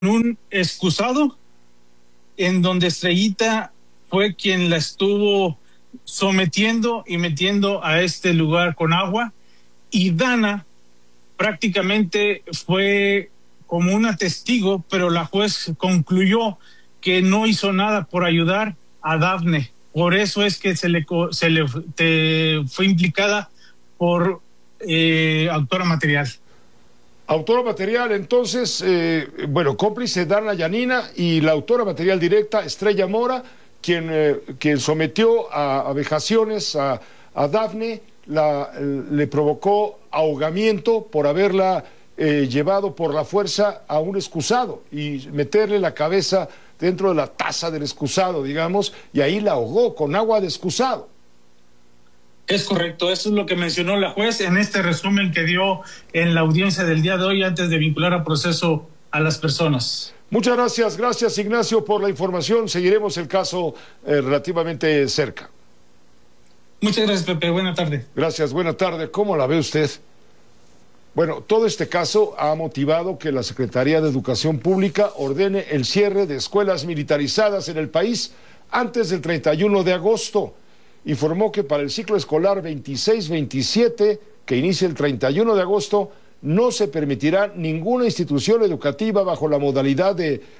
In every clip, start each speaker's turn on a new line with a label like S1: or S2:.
S1: un excusado en donde Estrellita fue quien la estuvo sometiendo y metiendo a este lugar con agua, y Dana prácticamente fue como una testigo, pero la juez concluyó que no hizo nada por ayudar a Dafne. Por eso es que fue implicada por autora material.
S2: Autora material, entonces, cómplice Dana Yanina, y la autora material directa, Estrella Mora, quien sometió a vejaciones a Dafne, le provocó ahogamiento por haberla llevado por la fuerza a un excusado y meterle la cabeza dentro de la taza del excusado, digamos, y ahí la ahogó con agua de excusado.
S1: Es correcto, eso es lo que mencionó la juez en este resumen que dio en la audiencia del día de hoy antes de vincular a proceso a las personas.
S2: Muchas gracias Ignacio por la información. Seguiremos el caso relativamente cerca.
S1: Muchas gracias, Pepe, buena tarde.
S2: Gracias, buena tarde. ¿Cómo la ve usted? Bueno, todo este caso ha motivado que la Secretaría de Educación Pública ordene el cierre de escuelas militarizadas en el país antes del 31 de agosto. Informó que para el ciclo escolar 26-27, que inicia el 31 de agosto, no se permitirá ninguna institución educativa bajo la modalidad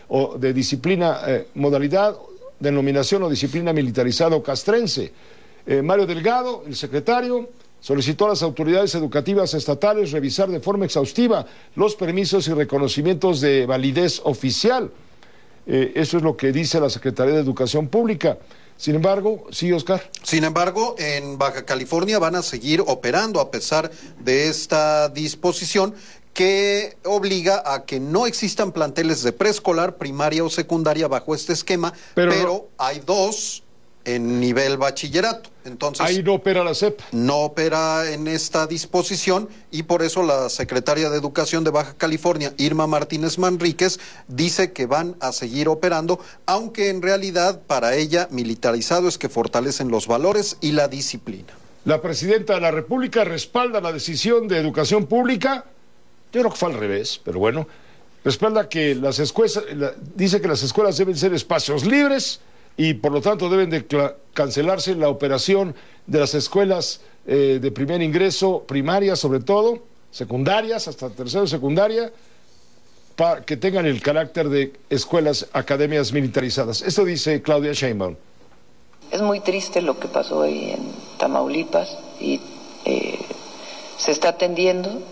S2: denominación o disciplina militarizada o castrense. Mario Delgado, el secretario, solicitó a las autoridades educativas estatales revisar de forma exhaustiva los permisos y reconocimientos de validez oficial. Eso es lo que dice la Secretaría de Educación Pública. Sin embargo, sí, Oscar.
S3: Sin embargo, en Baja California van a seguir operando a pesar de esta disposición que obliga a que no existan planteles de preescolar, primaria o secundaria bajo este esquema, pero hay dos en nivel bachillerato. Entonces,
S2: ahí no opera la SEP.
S3: No opera en esta disposición, y por eso la secretaria de Educación de Baja California, Irma Martínez Manríquez, dice que van a seguir operando, aunque en realidad para ella militarizado es que fortalecen los valores y la disciplina.
S2: La presidenta de la República respalda la decisión de Educación Pública. Yo creo que fue al revés, pero bueno. Respalda que las escuelas, dice que las escuelas deben ser espacios libres y por lo tanto deben de cancelarse la operación de las escuelas de primer ingreso, primarias sobre todo, secundarias, hasta tercero secundaria, para que tengan el carácter de escuelas, academias militarizadas. Esto dice Claudia Sheinbaum.
S4: Es muy triste lo que pasó ahí en Tamaulipas y se está atendiendo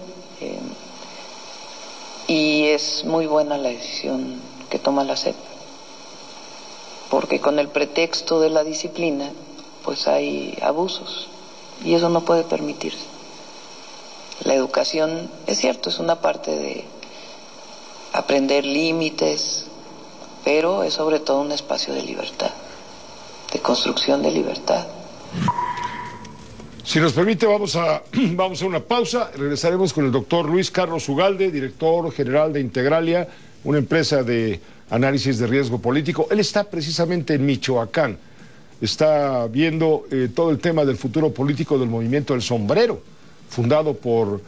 S4: y es muy buena la decisión que toma la SEP, porque con el pretexto de la disciplina, pues hay abusos, y eso no puede permitirse. La educación, es cierto, es una parte de aprender límites, pero es sobre todo un espacio de libertad, de construcción de libertad.
S2: Si nos permite, vamos a una pausa. Regresaremos con el doctor Luis Carlos Ugalde, director general de Integralia, una empresa de análisis de riesgo político. Él está precisamente en Michoacán, está viendo todo el tema del futuro político del movimiento El Sombrero, fundado por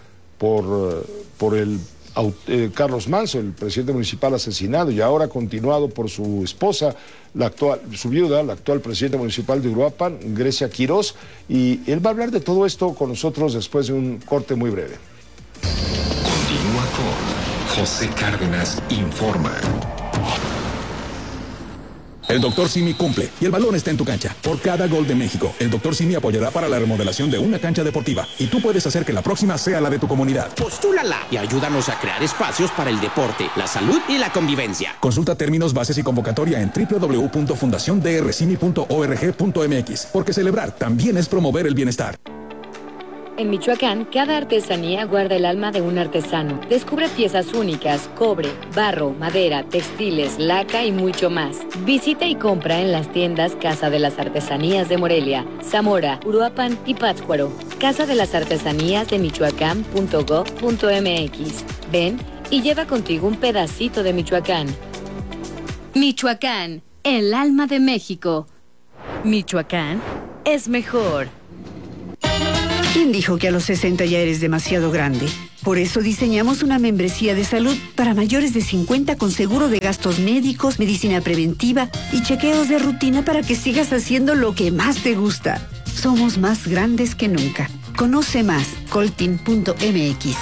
S2: Carlos Manso, el presidente municipal asesinado, y ahora continuado por su esposa, su viuda, la actual presidenta municipal de Uruapan, Grecia Quirós, y él va a hablar de todo esto con nosotros después de un corte muy breve.
S5: Continúa con José Cárdenas Informa.
S6: El Dr. Simi cumple y el balón está en tu cancha. Por cada gol de México, el Dr. Simi apoyará para la remodelación de una cancha deportiva y tú puedes hacer que la próxima sea la de tu comunidad.
S7: Postúlala y ayúdanos a crear espacios para el deporte, la salud y la convivencia.
S6: Consulta términos, bases y convocatoria en www.fundaciondrcimi.org.mx, porque celebrar también es promover el bienestar.
S8: En Michoacán, cada artesanía guarda el alma de un artesano. Descubre piezas únicas, cobre, barro, madera, textiles, laca y mucho más. Visita y compra en las tiendas Casa de las Artesanías de Morelia, Zamora, Uruapan y Pátzcuaro. Casa de las Artesanías de Michoacán.gov.mx. Ven y lleva contigo un pedacito de Michoacán.
S9: Michoacán, el alma de México. Michoacán es mejor.
S10: ¿Quién dijo que a los 60 ya eres demasiado grande? Por eso diseñamos una membresía de salud para mayores de 50 con seguro de gastos médicos, medicina preventiva y chequeos de rutina para que sigas haciendo lo que más te gusta. Somos más grandes que nunca. Conoce más, coltin.mx.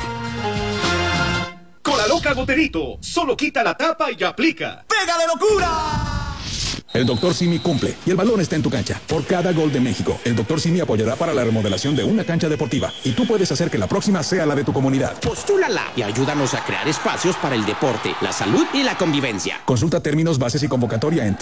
S11: Cola Loca Goterito, solo quita la tapa y aplica. ¡Pega de locura!
S6: El Dr. Simi cumple y el balón está en tu cancha. Por cada gol de México, el Dr. Simi apoyará para la remodelación de una cancha deportiva y tú puedes hacer que la próxima sea la de tu comunidad.
S7: Postúlala y ayúdanos a crear espacios para el deporte, la salud y la convivencia.
S6: Consulta términos, bases y convocatoria en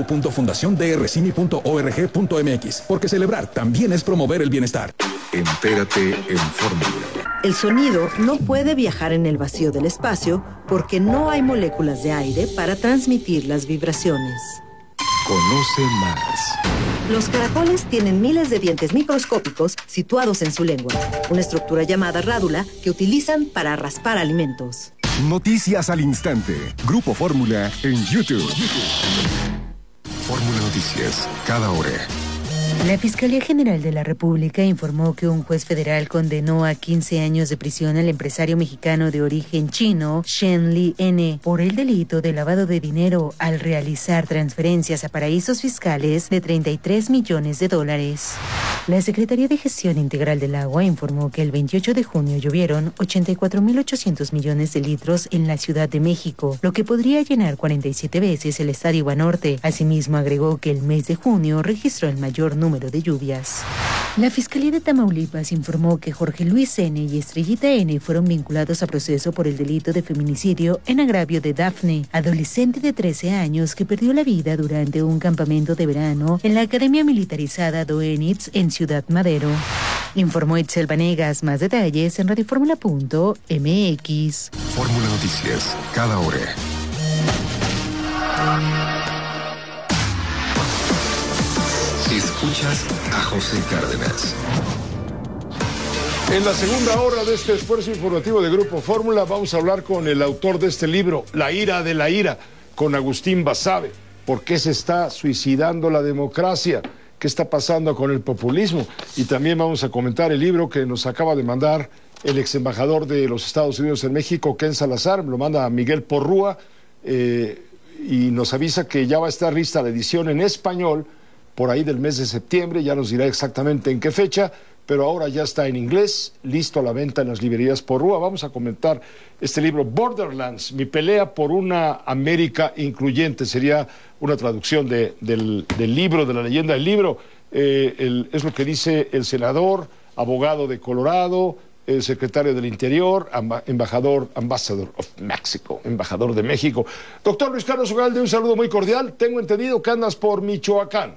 S6: www.fundaciondrcimi.org.mx, porque celebrar también es promover el bienestar.
S5: Entérate en Fórmula.
S12: El sonido no puede viajar en el vacío del espacio porque no hay moléculas de aire para transmitir las vibraciones.
S5: Conoce más.
S12: Los caracoles tienen miles de dientes microscópicos situados en su lengua, una estructura llamada rádula que utilizan para raspar alimentos.
S13: Noticias al instante. Grupo Fórmula en YouTube.
S5: Fórmula Noticias, cada hora.
S14: La Fiscalía General de la República informó que un juez federal condenó a 15 años de prisión al empresario mexicano de origen chino, Shen Li N, por el delito de lavado de dinero al realizar transferencias a paraísos fiscales de $33 millones. La Secretaría de Gestión Integral del Agua informó que el 28 de junio llovieron 84.800 millones de litros en la Ciudad de México, lo que podría llenar 47 veces el Estadio Banorte. Asimismo, agregó que el mes de junio registró el mayor número de lluvias. La Fiscalía de Tamaulipas informó que Jorge Luis N. y Estrellita N. fueron vinculados a proceso por el delito de feminicidio en agravio de Dafne, adolescente de 13 años que perdió la vida durante un campamento de verano en la Academia Militarizada Doenitz en Ciudad Madero. Informó Itzel Vanegas. Más detalles en radioformula.mx.
S5: Fórmula Noticias, cada hora. Escuchas a José Cárdenas.
S2: En la segunda hora de este esfuerzo informativo de Grupo Fórmula vamos a hablar con el autor de este libro, La ira de la ira, con Agustín Basabe. ¿Por qué se está suicidando la democracia? ¿Qué está pasando con el populismo? Y también vamos a comentar el libro que nos acaba de mandar el ex embajador de los Estados Unidos en México, Ken Salazar, lo manda a Miguel Porrúa, y nos avisa que ya va a estar lista la edición en español por ahí del mes de septiembre, ya nos dirá exactamente en qué fecha, pero ahora ya está en inglés, listo a la venta en las librerías Porrúa. Vamos a comentar este libro, Borderlands, mi pelea por una América incluyente, sería una traducción del libro, de la leyenda del libro. Es lo que dice el senador, abogado de Colorado, el secretario del Interior, ambassador of Mexico, embajador de México. Doctor Luis Carlos Ugalde, un saludo muy cordial. Tengo entendido que andas por Michoacán.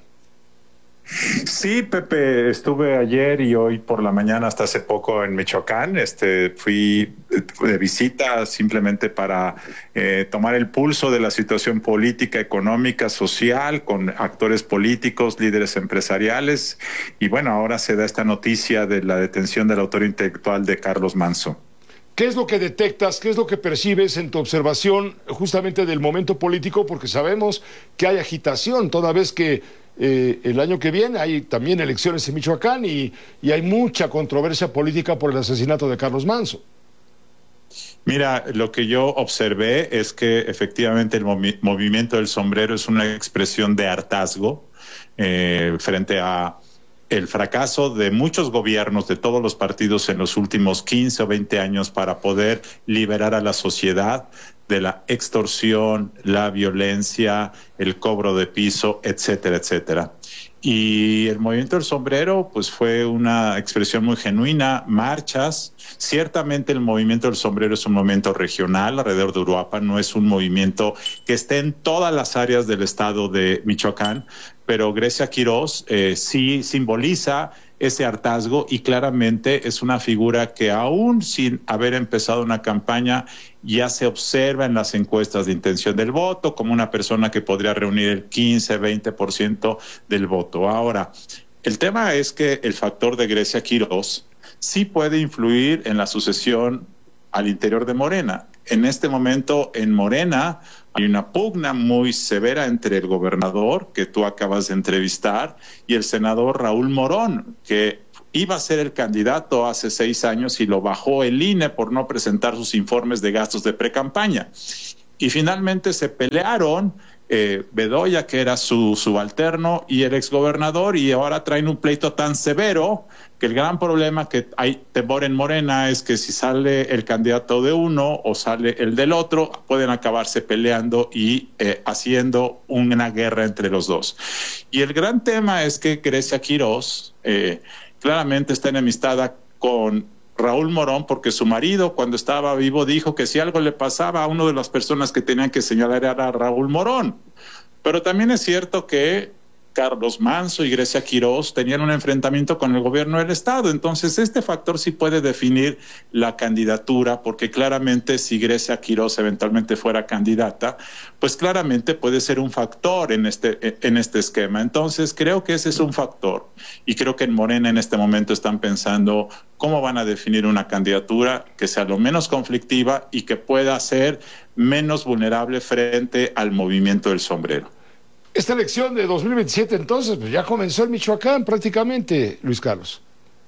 S15: Sí, Pepe, estuve ayer y hoy por la mañana hasta hace poco en Michoacán. Fui de visita simplemente para tomar el pulso de la situación política, económica, social, con actores políticos, líderes empresariales. Y bueno, ahora se da esta noticia de la detención del autor intelectual de Carlos Manzo.
S2: ¿Qué es lo que detectas, qué es lo que percibes en tu observación justamente del momento político? Porque sabemos que hay agitación, toda vez que el año que viene hay también elecciones en Michoacán y hay mucha controversia política por el asesinato de Carlos Manzo.
S15: Mira, lo que yo observé es que efectivamente el movimiento del sombrero es una expresión de hartazgo frente a el fracaso de muchos gobiernos de todos los partidos en los últimos 15 o 20 años para poder liberar a la sociedad de la extorsión, la violencia, el cobro de piso, etcétera, etcétera. Y el movimiento del sombrero pues fue una expresión muy genuina, marchas. Ciertamente el movimiento del sombrero es un movimiento regional alrededor de Uruapan, no es un movimiento que esté en todas las áreas del estado de Michoacán, pero Grecia Quirós sí simboliza ese hartazgo y claramente es una figura que aún sin haber empezado una campaña ya se observa en las encuestas de intención del voto como una persona que podría reunir el 15-20% del voto. Ahora, el tema es que el factor de Grecia Quirós sí puede influir en la sucesión al interior de Morena. En este momento en Morena hay una pugna muy severa entre el gobernador, que tú acabas de entrevistar, y el senador Raúl Morón, que iba a ser el candidato hace 6 años y lo bajó el INE por no presentar sus informes de gastos de precampaña. Y finalmente se pelearon Bedoya, que era su subalterno, y el exgobernador, y ahora traen un pleito tan severo que el gran problema que hay temor en Morena es que si sale el candidato de uno o sale el del otro, pueden acabarse peleando y haciendo una guerra entre los dos. Y el gran tema es que Grecia Quirós claramente está enemistada con Raúl Morón, porque su marido, cuando estaba vivo, dijo que si algo le pasaba a una de las personas que tenían que señalar era a Raúl Morón. Pero también es cierto que Carlos Manso y Grecia Quirós tenían un enfrentamiento con el gobierno del Estado. Entonces, este factor sí puede definir la candidatura, porque claramente si Grecia Quirós eventualmente fuera candidata, pues claramente puede ser un factor en este esquema. Entonces, creo que ese es un factor. Y creo que en Morena en este momento están pensando cómo van a definir una candidatura que sea lo menos conflictiva y que pueda ser menos vulnerable frente al movimiento del sombrero.
S2: Esta elección de 2027, entonces, pues ya comenzó en Michoacán prácticamente, Luis Carlos.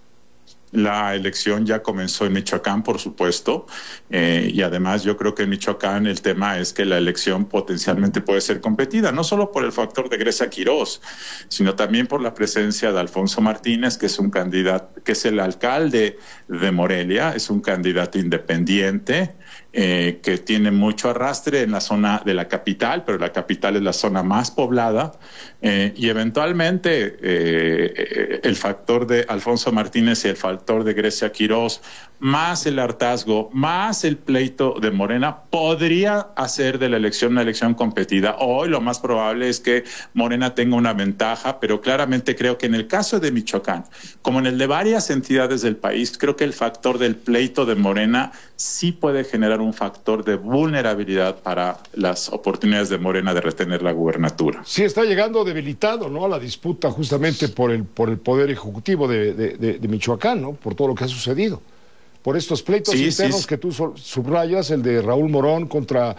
S15: La elección ya comenzó en Michoacán, por supuesto, y además yo creo que en Michoacán el tema es que la elección potencialmente puede ser competida, no solo por el factor de Grecia Quirós, sino también por la presencia de Alfonso Martínez, que es un candidato, que es el alcalde de Morelia, es un candidato independiente, que tiene mucho arrastre en la zona de la capital, pero la capital es la zona más poblada, y eventualmente el factor de Alfonso Martínez y el factor de Grecia Quirós, más el hartazgo, más el pleito de Morena, podría hacer de la elección una elección competida. Hoy lo más probable es que Morena tenga una ventaja, pero claramente creo que en el caso de Michoacán, como en el de varias entidades del país, creo que el factor del pleito de Morena sí puede generar un factor de vulnerabilidad para las oportunidades de Morena de retener la gubernatura.
S2: Sí, está llegando debilitado, ¿no?, a la disputa justamente por el poder ejecutivo de Michoacán, ¿no?, por todo lo que ha sucedido. Por estos pleitos internos que tú subrayas, el de Raúl Morón contra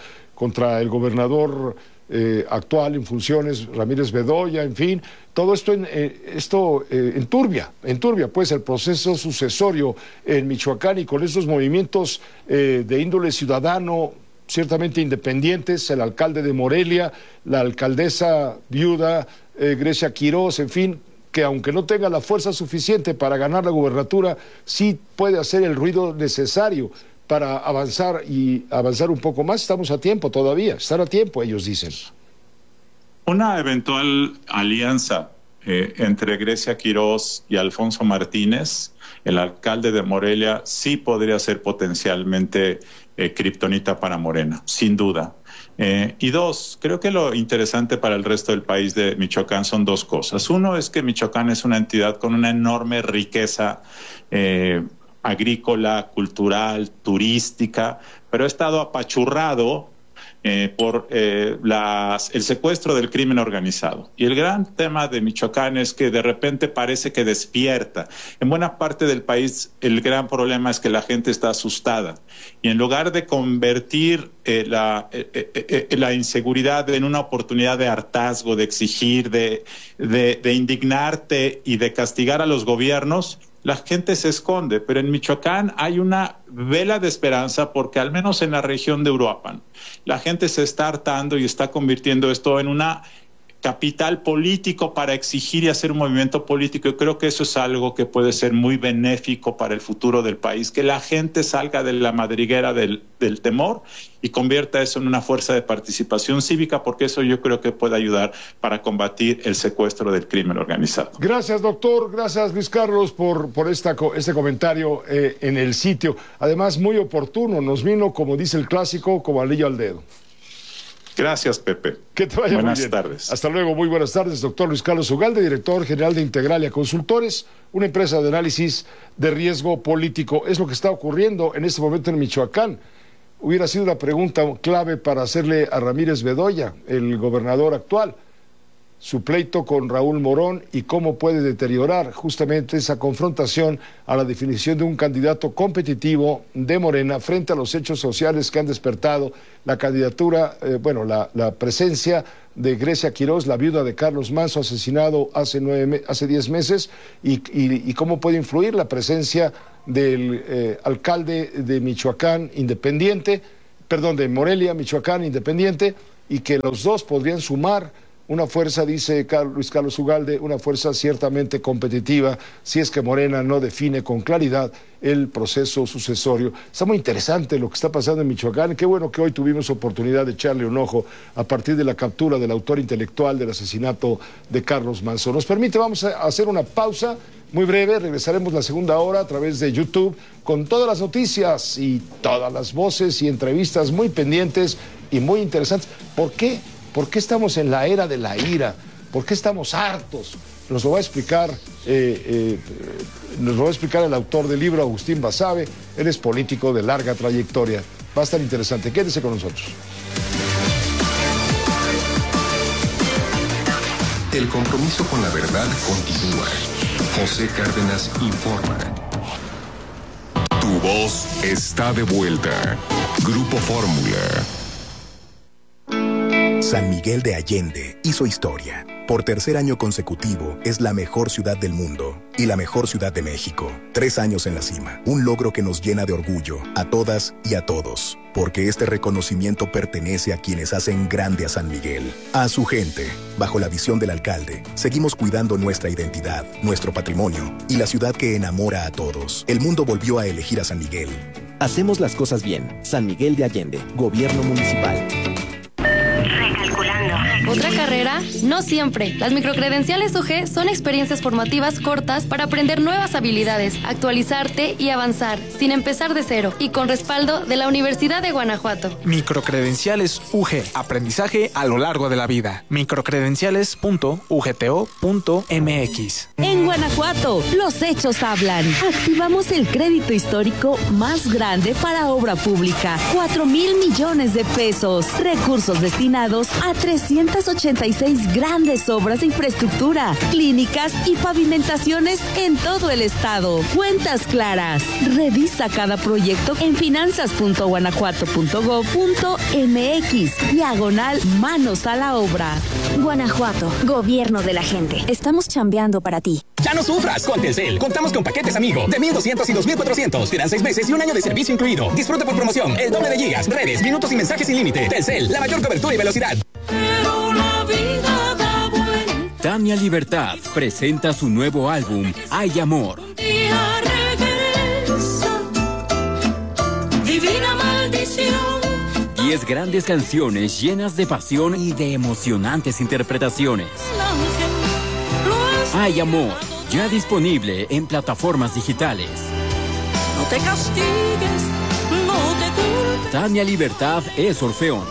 S2: el gobernador actual en funciones, Ramírez Bedoya, en fin, todo esto enturbia pues el proceso sucesorio en Michoacán, y con estos movimientos de índole ciudadano ciertamente independientes, el alcalde de Morelia, la alcaldesa viuda Grecia Quirós, en fin, que aunque no tenga la fuerza suficiente para ganar la gubernatura, sí puede hacer el ruido necesario para avanzar un poco más. Estamos a tiempo todavía, están a tiempo, ellos dicen.
S15: Una eventual alianza entre Grecia Quirós y Alfonso Martínez, el alcalde de Morelia, sí podría ser potencialmente kriptonita para Morena, sin duda. Y dos, creo que lo interesante para el resto del país de Michoacán son dos cosas. Uno es que Michoacán es una entidad con una enorme riqueza agrícola, cultural, turística, pero ha estado apachurrado por el secuestro del crimen organizado. Y el gran tema de Michoacán es que de repente parece que despierta. En buena parte del país el gran problema es que la gente está asustada. Y en lugar de convertir la inseguridad en una oportunidad de hartazgo, de exigir, de indignarte y de castigar a los gobiernos, la gente se esconde. Pero en Michoacán hay una vela de esperanza, porque al menos en la región de Uruapan la gente se está hartando y está convirtiendo esto en una capital político para exigir y hacer un movimiento político. Yo creo que eso es algo que puede ser muy benéfico para el futuro del país, que la gente salga de la madriguera del temor y convierta eso en una fuerza de participación cívica, porque eso yo creo que puede ayudar para combatir el secuestro del crimen organizado.
S2: Gracias, doctor. Gracias, Luis Carlos, por este comentario en el sitio. Además, muy oportuno. Nos vino, como dice el clásico, como anillo al dedo.
S15: Gracias, Pepe.
S2: Que te vaya
S15: buenas
S2: muy bien.
S15: Tardes.
S2: Hasta luego, muy buenas tardes, doctor Luis Carlos Ugalde, director general de Integralia Consultores, una empresa de análisis de riesgo político. Es lo que está ocurriendo en este momento en Michoacán. Hubiera sido una pregunta clave para hacerle a Ramírez Bedoya, el gobernador actual. su pleito con Raúl Morón y cómo puede deteriorar justamente esa confrontación a la definición de un candidato competitivo de Morena frente a los hechos sociales que han despertado la candidatura, la presencia de Grecia Quirós, la viuda de Carlos Manso, asesinado hace 10 meses, y cómo puede influir la presencia del alcalde de Michoacán independiente, de Morelia, Michoacán independiente, y que los dos podrían sumar una fuerza, dice Luis Carlos Ugalde, una fuerza ciertamente competitiva si es que Morena no define con claridad el proceso sucesorio. Está muy interesante lo que está pasando en Michoacán. Qué bueno que hoy tuvimos oportunidad de echarle un ojo a partir de la captura del autor intelectual del asesinato de Carlos Manso. Nos permite, vamos a hacer una pausa muy breve, regresaremos la segunda hora a través de YouTube con todas las noticias y todas las voces y entrevistas muy pendientes y muy interesantes. ¿Por qué? ¿Por qué estamos en la era de la ira? ¿Por qué estamos hartos? Nos lo va a explicar el autor del libro, Agustín Basabe. Él es político de larga trayectoria. Va a estar interesante. Quédese con nosotros.
S5: El compromiso con la verdad continúa. José Cárdenas informa. Tu voz está de vuelta. Grupo Fórmula.
S16: San Miguel de Allende hizo historia. Por tercer año consecutivo es la mejor ciudad del mundo y la mejor ciudad de México. 3 años en la cima, un logro que nos llena de orgullo a todas y a todos, porque este reconocimiento pertenece a quienes hacen grande a San Miguel, a su gente. Bajo la visión del alcalde, seguimos cuidando nuestra identidad, nuestro patrimonio y la ciudad que enamora a todos. El mundo volvió a elegir a San Miguel.
S17: Hacemos las cosas bien. San Miguel de Allende, Gobierno Municipal.
S18: ¿Otra carrera? No siempre. Las microcredenciales UG son experiencias formativas cortas para aprender nuevas habilidades, actualizarte y avanzar, sin empezar de cero, y con respaldo de la Universidad de Guanajuato.
S19: Microcredenciales UG. Aprendizaje a lo largo de la vida. microcredenciales.ugto.mx.
S20: En Guanajuato, los hechos hablan. Activamos el crédito histórico más grande para obra pública. 4,000 millones de pesos. Recursos destinados a 386 grandes obras de infraestructura, clínicas y pavimentaciones en todo el estado. Cuentas claras. Revisa cada proyecto en finanzas.guanajuato.gov.mx/manos a la obra.
S21: Guanajuato, gobierno de la gente. Estamos chambeando para ti.
S7: Ya no sufras con Telcel. Contamos con paquetes amigo de 1,200 y 2,400. Te dan 6 meses y un año de servicio incluido. Disfruta por promoción el doble de gigas, redes, minutos y mensajes sin límite. Telcel, la mayor cobertura y velocidad.
S22: Tania Libertad presenta su nuevo álbum, Hay Amor.
S23: Divina maldición.
S22: 10 grandes canciones llenas de pasión y de emocionantes interpretaciones. Hay Amor, ya disponible en plataformas digitales.
S23: No te castigues, no te culpes.
S22: Tania Libertad es Orfeón.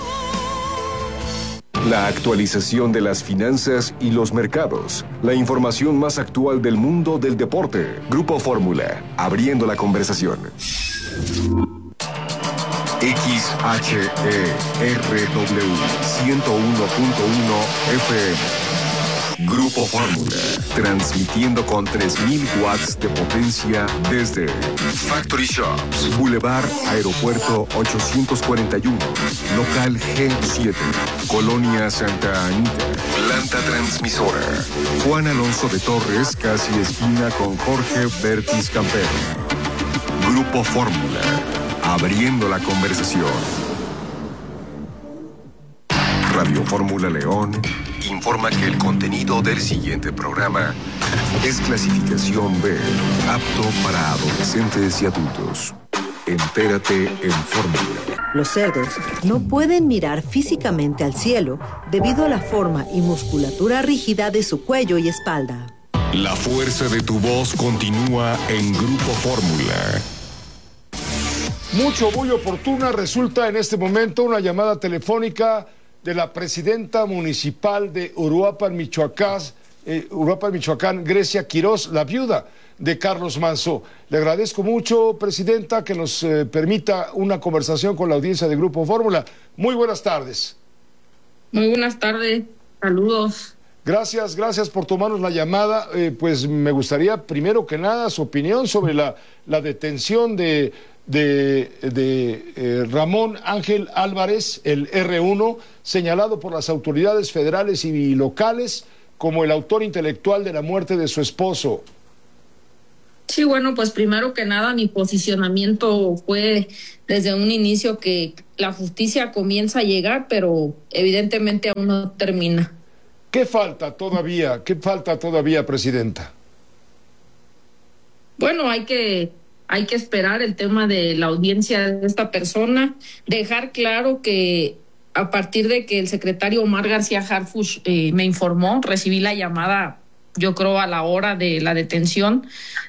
S13: La actualización de las finanzas y los mercados. La información más actual del mundo del deporte. Grupo Fórmula, abriendo la conversación. XHERW 101.1 FM. Grupo Fórmula, transmitiendo con 3,000 watts de potencia desde Factory Shops, Boulevard Aeropuerto 841, Local G7, Colonia Santa Anita, Planta Transmisora, Juan Alonso de Torres, casi esquina con Jorge Bertis Campero. Grupo Fórmula, abriendo la conversación. Radio Fórmula León informa que el contenido del siguiente programa es clasificación B, apto para adolescentes y adultos. Entérate en Fórmula.
S12: Los cerdos no pueden mirar físicamente al cielo debido a la forma y musculatura rígida de su cuello y espalda.
S5: La fuerza de tu voz continúa en Grupo Fórmula.
S2: Mucho, muy oportuna resulta en este momento una llamada telefónica de la presidenta municipal de Uruapan, Michoacán, Grecia Quirós, la viuda de Carlos Manso. Le agradezco mucho, presidenta, que nos permita una conversación con la audiencia de Grupo Fórmula. Muy buenas tardes.
S24: Muy buenas tardes, saludos.
S2: Gracias por tomarnos la llamada. Pues me gustaría, primero que nada, su opinión sobre la detención de Ramón Ángel Álvarez, el R1, señalado por las autoridades federales y locales como el autor intelectual de la muerte de su esposo.
S1: Sí, bueno, pues primero que nada mi posicionamiento fue desde un inicio que la justicia comienza a llegar, pero evidentemente aún no termina.
S2: ¿Qué falta todavía, Presidenta?
S1: Bueno, hay que esperar el tema de la audiencia de esta persona, dejar claro que a partir de que el secretario Omar García Harfuch me informó, recibí la llamada, yo creo a la hora de la detención,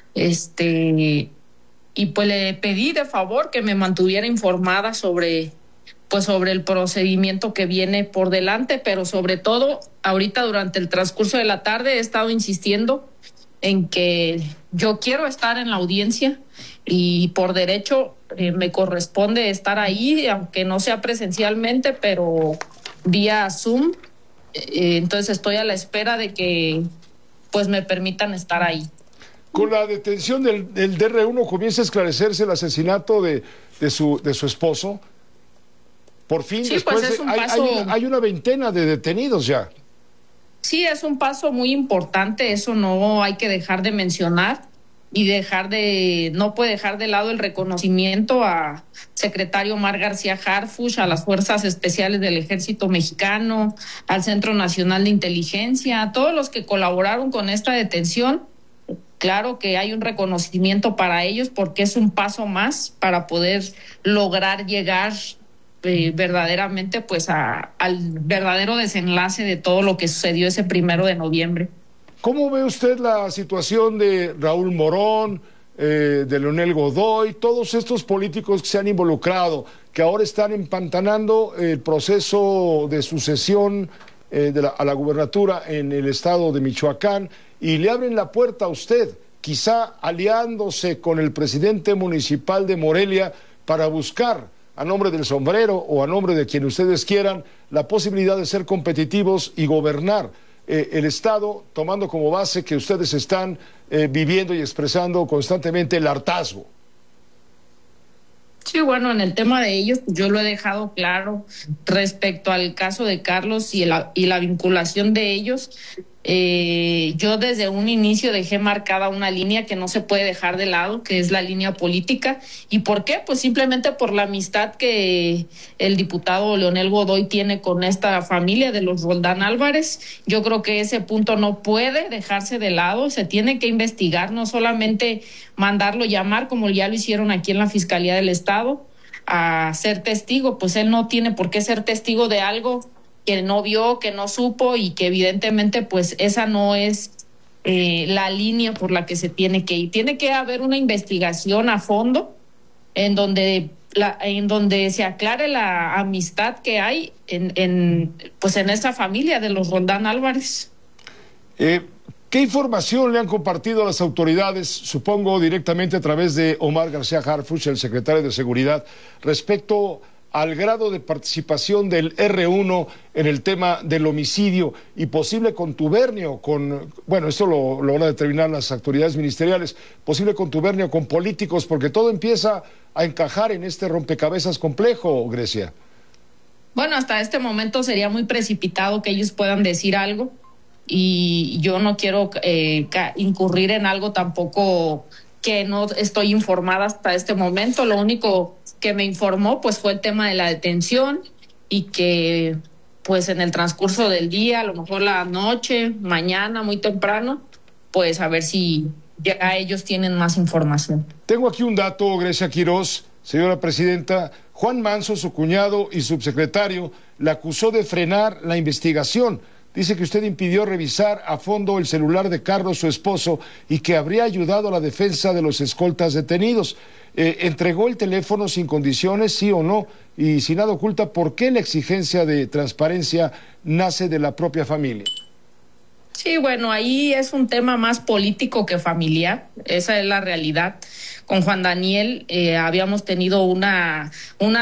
S1: y pues le pedí de favor que me mantuviera informada sobre el procedimiento que viene por delante, pero sobre todo ahorita durante el transcurso de la tarde he estado insistiendo en que yo quiero estar en la audiencia y por derecho me corresponde estar ahí, aunque no sea presencialmente, pero vía Zoom. Entonces estoy a la espera de que pues me permitan estar ahí.
S2: Con la detención del DR1 comienza a esclarecerse el asesinato de su esposo. Por fin,
S1: sí,
S2: después
S1: pues es un paso...
S2: hay una veintena de detenidos ya.
S1: Sí, es un paso muy importante, eso no hay que dejar de mencionar y no puede dejar de lado el reconocimiento a secretario Omar García Harfuch, a las Fuerzas Especiales del Ejército Mexicano, al Centro Nacional de Inteligencia, a todos los que colaboraron con esta detención. Claro que hay un reconocimiento para ellos porque es un paso más para poder lograr llegar verdaderamente pues al verdadero desenlace de todo lo que sucedió ese 1 de noviembre.
S2: ¿Cómo ve usted la situación de Raúl Morón, de Leonel Godoy, todos estos políticos que se han involucrado, que ahora están empantanando el proceso de sucesión a la gubernatura en el estado de Michoacán y le abren la puerta a usted, quizá aliándose con el presidente municipal de Morelia para buscar a nombre del sombrero o a nombre de quien ustedes quieran, la posibilidad de ser competitivos y gobernar el Estado, tomando como base que ustedes están viviendo y expresando constantemente el hartazgo?
S1: Sí, bueno, en el tema de ellos, yo lo he dejado claro respecto al caso de Carlos y la vinculación de ellos. Yo desde un inicio dejé marcada una línea que no se puede dejar de lado, que es la línea política. ¿Y por qué? Pues simplemente por la amistad que el diputado Leonel Godoy tiene con esta familia de los Roldán Álvarez. Yo creo que ese punto no puede dejarse de lado, se tiene que investigar, no solamente mandarlo llamar como ya lo hicieron aquí en la Fiscalía del Estado a ser testigo, pues él no tiene por qué ser testigo de algo que no vio, que no supo y que evidentemente pues esa no es la línea por la que se tiene que ir. Tiene que haber una investigación a fondo en donde se aclare la amistad que hay en esta familia de los Roldán Álvarez.
S2: ¿Qué información le han compartido a las autoridades, supongo directamente a través de Omar García Harfuch, el secretario de Seguridad, respecto al grado de participación del R1 en el tema del homicidio y posible contubernio esto lo van a determinar las autoridades ministeriales, posible contubernio con políticos, porque todo empieza a encajar en este rompecabezas complejo, Grecia?
S1: Bueno, hasta este momento sería muy precipitado que ellos puedan decir algo y yo no quiero incurrir en algo tampoco que no estoy informada hasta este momento. Lo único que me informó pues fue el tema de la detención y que pues en el transcurso del día, a lo mejor la noche, mañana, muy temprano, pues a ver si ya ellos tienen más información.
S2: Tengo aquí un dato, Grecia Quiroz, señora presidenta. Juan Manso, su cuñado y subsecretario, la acusó de frenar la investigación. Dice que usted impidió revisar a fondo el celular de Carlos, su esposo, y que habría ayudado a la defensa de los escoltas detenidos. ¿Entregó el teléfono sin condiciones, sí o no? Y si nada oculta, ¿por qué la exigencia de transparencia nace de la propia familia?
S1: Sí, bueno, ahí es un tema más político que familiar. Esa es la realidad. Con Juan Daniel habíamos tenido un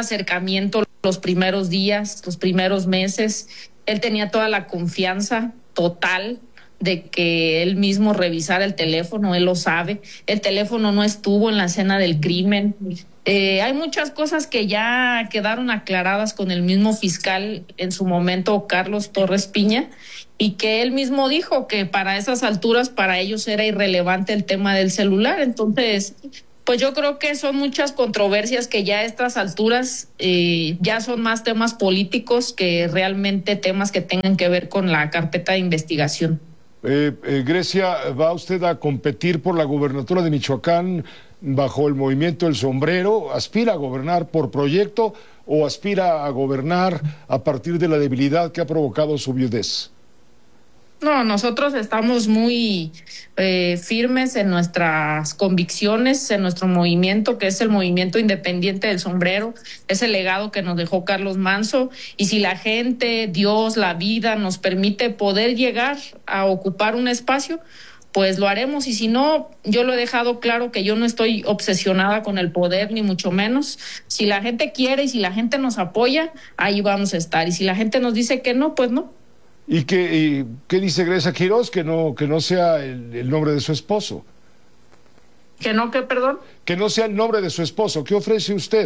S1: acercamiento los primeros días, los primeros meses. Él tenía toda la confianza total de que él mismo revisara el teléfono, él lo sabe, el teléfono no estuvo en la escena del crimen. Hay muchas cosas que ya quedaron aclaradas con el mismo fiscal en su momento, Carlos Torres Piña, y que él mismo dijo que para esas alturas para ellos era irrelevante el tema del celular. Entonces, pues yo creo que son muchas controversias que ya a estas alturas ya son más temas políticos que realmente temas que tengan que ver con la carpeta de investigación.
S2: Grecia, ¿va usted a competir por la gubernatura de Michoacán bajo el movimiento El Sombrero? ¿Aspira a gobernar por proyecto o aspira a gobernar a partir de la debilidad que ha provocado su viudez?
S1: No, nosotros estamos muy firmes en nuestras convicciones, en nuestro movimiento, que es el movimiento independiente del Sombrero, es el legado que nos dejó Carlos Manso, y si la gente, Dios, la vida nos permite poder llegar a ocupar un espacio, pues lo haremos, y si no, yo lo he dejado claro que yo no estoy obsesionada con el poder, ni mucho menos. Si la gente quiere y si la gente nos apoya, ahí vamos a estar, y si la gente nos dice que no, pues no.
S2: ¿Y qué dice Grecia Quiroz? Que no sea el nombre de su esposo.
S1: ¿Que no, qué, perdón?
S2: Que no sea el nombre de su esposo. ¿Qué ofrece usted?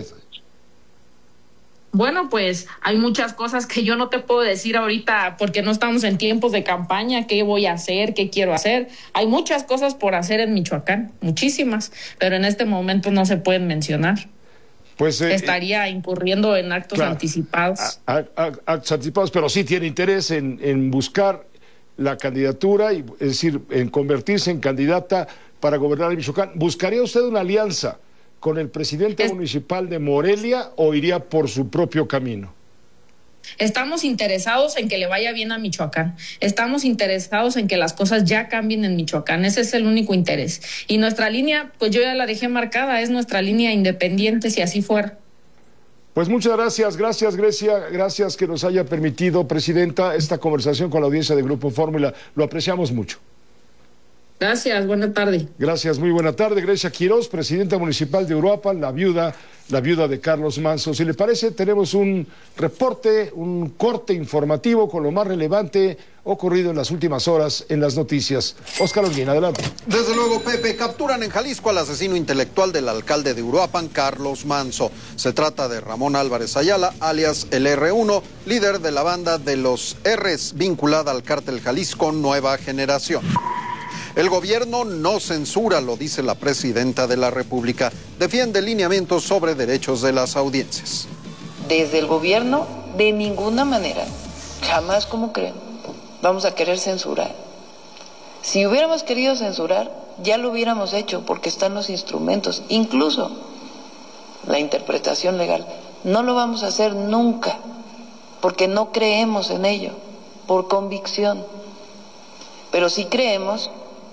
S1: Bueno, pues hay muchas cosas que yo no te puedo decir ahorita porque no estamos en tiempos de campaña, qué voy a hacer, qué quiero hacer. Hay muchas cosas por hacer en Michoacán, muchísimas, pero en este momento no se pueden mencionar. Pues estaría incurriendo en actos anticipados.
S2: Actos anticipados, pero sí tiene interés en buscar la candidatura, es decir, en convertirse en candidata para gobernar en Michoacán. ¿Buscaría usted una alianza con el presidente municipal de Morelia o iría por su propio camino?
S1: Estamos interesados en que le vaya bien a Michoacán. Estamos interesados en que las cosas ya cambien en Michoacán. Ese es el único interés. Y nuestra línea, pues yo ya la dejé marcada, es nuestra línea independiente, si así fuera.
S2: Pues muchas gracias, Grecia, gracias que nos haya permitido, Presidenta, esta conversación con la audiencia de Grupo Fórmula. Lo apreciamos mucho.
S1: Gracias, buena tarde.
S2: Gracias, muy buena tarde. Grecia Quiroz, presidenta municipal de Uruapan, la viuda de Carlos Manso. Si le parece, tenemos un reporte, un corte informativo con lo más relevante ocurrido en las últimas horas en las noticias. Óscar Holguín, adelante.
S3: Desde luego, Pepe, capturan en Jalisco al asesino intelectual del alcalde de Uruapan, Carlos Manso. Se trata de Ramón Álvarez Ayala, alias el R1, líder de la banda de los R's, vinculada al cártel Jalisco Nueva Generación. El gobierno no censura, lo dice la presidenta de la República. Defiende lineamientos sobre derechos de las audiencias.
S4: Desde el gobierno, de ninguna manera, jamás, como creen, vamos a querer censurar. Si hubiéramos querido censurar, ya lo hubiéramos hecho porque están los instrumentos, incluso la interpretación legal. No lo vamos a hacer nunca porque no creemos en ello, por convicción. Pero sí creemos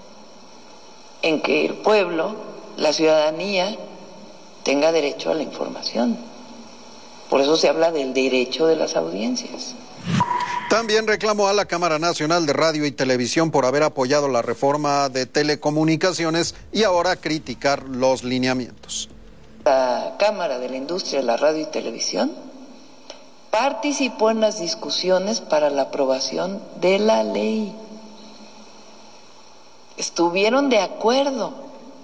S4: en que el pueblo, la ciudadanía, tenga derecho a la información. Por eso se habla del derecho de las audiencias.
S3: También reclamó a la Cámara Nacional de Radio y Televisión por haber apoyado la reforma de telecomunicaciones y ahora criticar los lineamientos.
S4: La Cámara de la Industria de la Radio y Televisión participó en las discusiones para la aprobación de la ley. Estuvieron de acuerdo.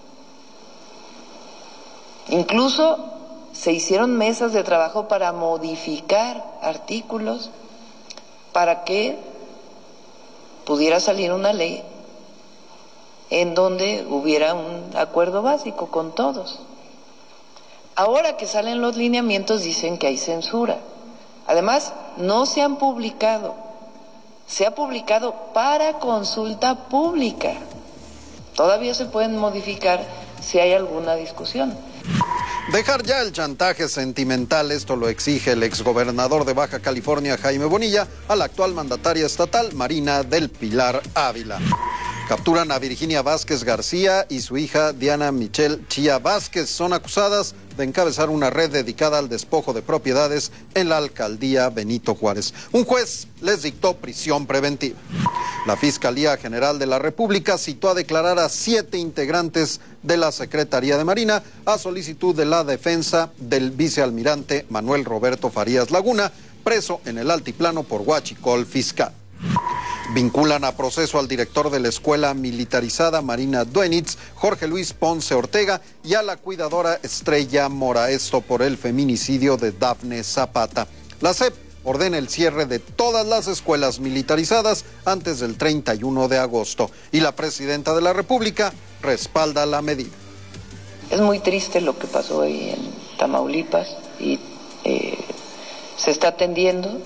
S4: Incluso se hicieron mesas de trabajo para modificar artículos para que pudiera salir una ley en donde hubiera un acuerdo básico con todos. Ahora que salen los lineamientos dicen que hay censura. Además, no se han publicado. Se ha publicado para consulta pública. Todavía se pueden modificar si hay alguna discusión.
S3: Dejar ya el chantaje sentimental, esto lo exige el exgobernador de Baja California, Jaime Bonilla, a la actual mandataria estatal, Marina del Pilar Ávila. Capturan a Virginia Vázquez García y su hija Diana Michelle Chía Vázquez. Son acusadas de encabezar una red dedicada al despojo de propiedades en la alcaldía Benito Juárez. Un juez les dictó prisión preventiva. La Fiscalía General de la República citó a declarar a 7 integrantes de la Secretaría de Marina a solicitud de la defensa del vicealmirante Manuel Roberto Farías Laguna, preso en el altiplano por huachicol fiscal. Vinculan a proceso al director de la escuela militarizada Marina Duenitz, Jorge Luis Ponce Ortega, y a la cuidadora Estrella Mora, esto por el feminicidio de Dafne Zapata. La SEP ordena el cierre de todas las escuelas militarizadas antes del 31 de agosto y la presidenta de la República respalda la medida.
S4: Es muy triste lo que pasó ahí en Tamaulipas y se está atendiendo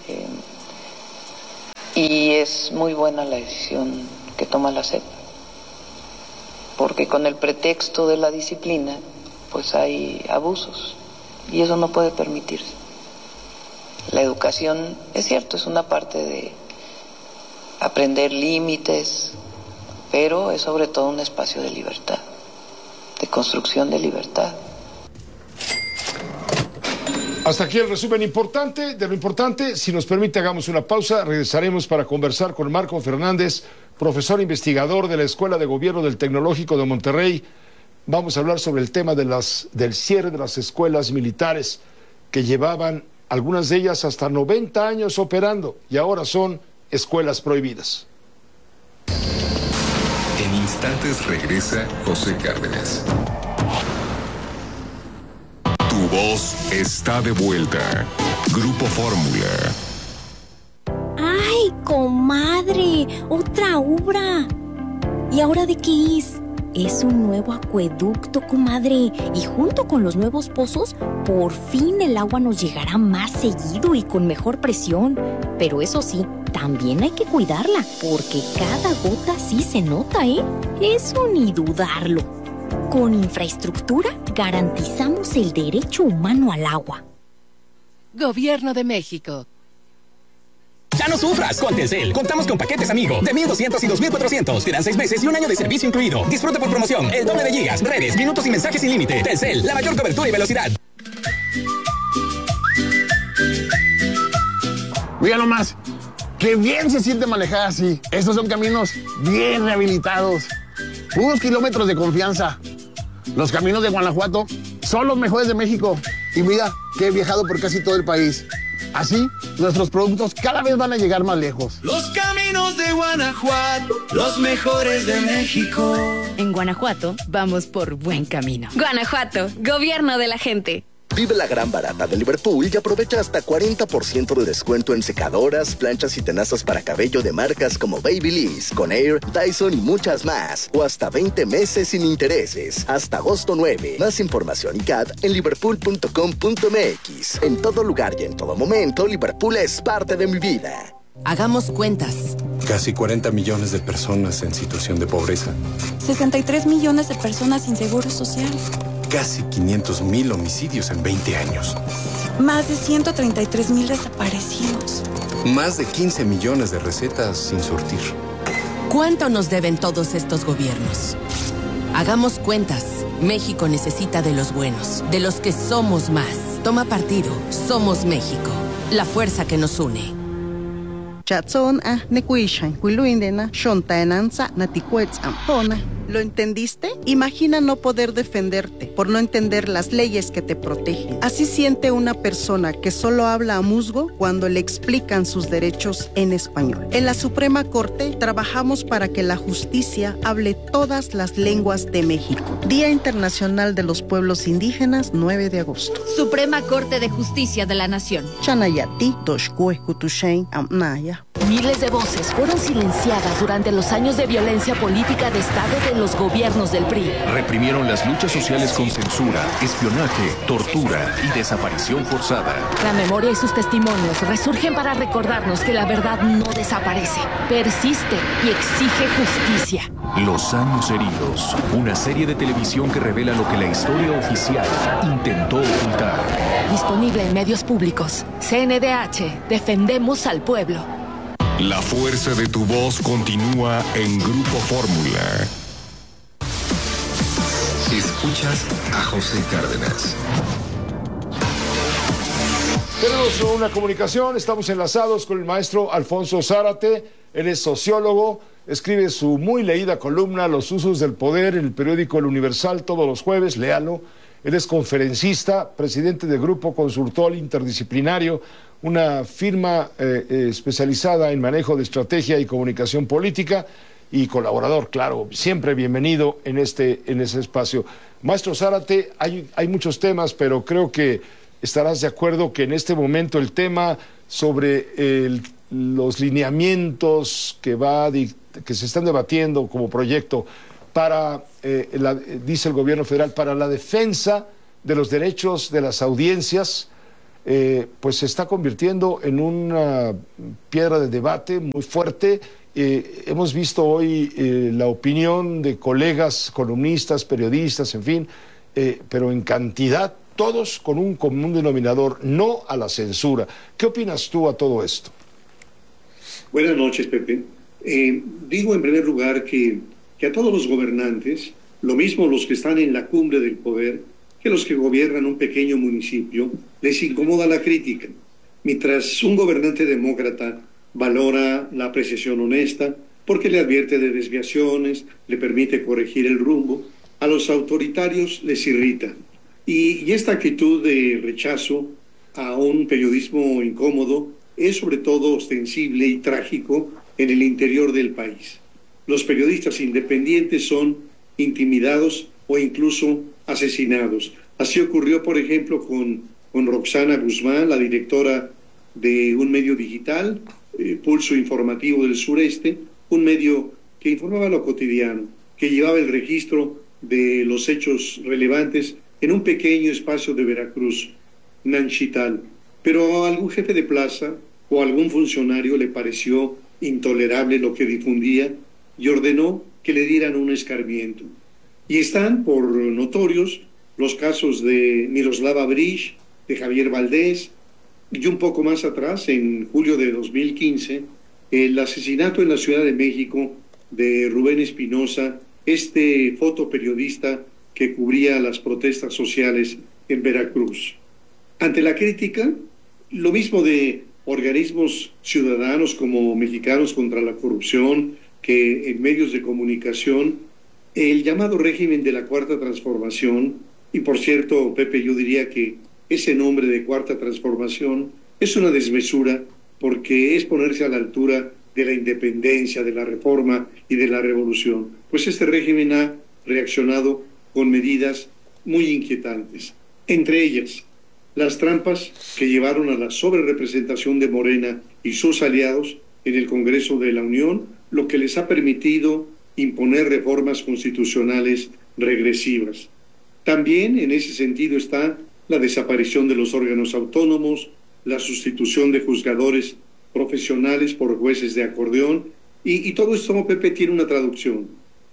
S4: y es muy buena la decisión que toma la SEP, porque con el pretexto de la disciplina pues hay abusos y eso no puede permitirse. La educación, es cierto, es una parte de aprender límites, pero es sobre todo un espacio de libertad, de construcción de libertad.
S2: Hasta aquí el resumen de lo importante. Si nos permite, hagamos una pausa. Regresaremos para conversar con Marco Fernández, profesor investigador de la Escuela de Gobierno del Tecnológico de Monterrey. Vamos a hablar sobre el tema del cierre de las escuelas militares, que llevaban algunas de ellas hasta 90 años operando y ahora son escuelas prohibidas.
S13: En instantes regresa José Cárdenas. Tu voz está de vuelta. Grupo Fórmula.
S21: ¡Ay, comadre! ¡Otra obra! ¿Y ahora de qué es? Es un nuevo acueducto, comadre. Y junto con los nuevos pozos, por fin el agua nos llegará más seguido y con mejor presión. Pero eso sí, también hay que cuidarla, porque cada gota sí se nota, ¿eh? Eso ni dudarlo. Con infraestructura garantizamos el derecho humano al agua.
S8: Gobierno de México.
S7: Ya no sufras con Telcel. Contamos con paquetes amigo de 1,200 y 2,400. Te dan 6 meses y un año de servicio incluido. Disfruta por promoción el doble de gigas, redes, minutos y mensajes sin límite. Telcel, la mayor cobertura y velocidad.
S9: Mira nomás, qué bien se siente manejar así. Estos son caminos bien rehabilitados. Unos kilómetros de confianza. Los caminos de Guanajuato son los mejores de México. Y mira que he viajado por casi todo el país. Así, nuestros productos cada vez van a llegar más lejos.
S11: Los caminos de Guanajuato, los mejores de México.
S8: En Guanajuato, vamos por buen camino.
S21: Guanajuato, gobierno de la gente.
S10: Vive la gran barata de Liverpool y aprovecha hasta 40% de descuento en secadoras, planchas y tenazas para cabello de marcas como Babyliss, Conair, Dyson y muchas más. O hasta 20 meses sin intereses. Hasta agosto 9. Más información y CAT en liverpool.com.mx. En todo lugar y en todo momento, Liverpool es parte de mi vida.
S8: Hagamos cuentas.
S24: Casi 40 millones de personas en situación de pobreza.
S25: 63 millones de personas sin seguro social.
S24: Casi 500,000 homicidios en 20 años.
S25: Más de 133,000 desaparecidos.
S24: Más de 15 millones de recetas sin surtir.
S8: ¿Cuánto nos deben todos estos gobiernos? Hagamos cuentas. México necesita de los buenos, de los que somos más. Toma partido. Somos México. La fuerza que nos une.
S26: ¿Lo entendiste? Imagina no poder defenderte por no entender las leyes que te protegen. Así siente una persona que solo habla a musgo cuando le explican sus derechos en español. En la Suprema Corte trabajamos para que la justicia hable todas las lenguas de México. Día Internacional de los Pueblos Indígenas, 9 de agosto.
S27: Suprema Corte de Justicia de la Nación.
S26: Chanayati, Toshkue, Kutushain, Amnaya.
S21: Miles de voces fueron silenciadas durante los años de violencia política de Estado de los gobiernos del PRI.
S5: Reprimieron las luchas sociales con censura, espionaje, tortura y desaparición forzada.
S21: La memoria y sus testimonios resurgen para recordarnos que la verdad no desaparece, persiste y exige justicia.
S5: Los años heridos, una serie de televisión que revela lo que la historia oficial intentó ocultar.
S21: Disponible en medios públicos. CNDH, defendemos al pueblo.
S13: La fuerza de tu voz continúa en Grupo Fórmula. Escuchas a José Cárdenas.
S2: Tenemos una comunicación, estamos enlazados con el maestro Alfonso Zárate. Él es sociólogo, escribe su muy leída columna Los usos del poder en el periódico El Universal todos los jueves, léalo. Él es conferencista, presidente del Grupo Consultor Interdisciplinario, una firma especializada en manejo de estrategia y comunicación política y colaborador, claro, siempre bienvenido en ese espacio. Maestro Zárate, hay muchos temas, pero creo que estarás de acuerdo que en este momento el tema sobre los lineamientos que se están debatiendo como proyecto para, dice el gobierno federal, para la defensa de los derechos de las audiencias, pues se está convirtiendo en una piedra de debate muy fuerte. Hemos visto hoy la opinión de colegas, columnistas, periodistas, en fin, pero en cantidad, todos con un común denominador, no a la censura. ¿Qué opinas tú a todo esto?
S6: Buenas noches, Pepe. Digo en primer lugar que a todos los gobernantes, lo mismo los que están en la cumbre del poder, que los que gobiernan un pequeño municipio, les incomoda la crítica. Mientras un gobernante demócrata valora la apreciación honesta, porque le advierte de desviaciones, le permite corregir el rumbo, a los autoritarios les irrita. Y esta actitud de rechazo a un periodismo incómodo es sobre todo ostensible y trágico en el interior del país. Los periodistas independientes son intimidados o incluso asesinados. Así ocurrió, por ejemplo, con Roxana Guzmán, la directora de un medio digital, Pulso Informativo del Sureste, un medio que informaba lo cotidiano, que llevaba el registro de los hechos relevantes en un pequeño espacio de Veracruz, Nanchital. Pero a algún jefe de plaza o algún funcionario le pareció intolerable lo que difundía y ordenó que le dieran un escarmiento. Y están por notorios los casos de Miroslava Bridge, de Javier Valdés, y un poco más atrás, en julio de 2015, el asesinato en la Ciudad de México de Rubén Espinosa, este fotoperiodista que cubría las protestas sociales en Veracruz. Ante la crítica, lo mismo de organismos ciudadanos como Mexicanos contra la Corrupción, que en medios de comunicación, el llamado régimen de la Cuarta Transformación, y por cierto, Pepe, yo diría que ese nombre de Cuarta Transformación es una desmesura porque es ponerse a la altura de la independencia, de la reforma y de la revolución. Pues este régimen ha reaccionado con medidas muy inquietantes. Entre ellas, las trampas que llevaron a la sobrerepresentación de Morena y sus aliados en el Congreso de la Unión, lo que les ha permitido imponer reformas constitucionales regresivas. También en ese sentido está la desaparición de los órganos autónomos, la sustitución de juzgadores profesionales por jueces de acordeón, y todo esto, Pepe, tiene una traducción.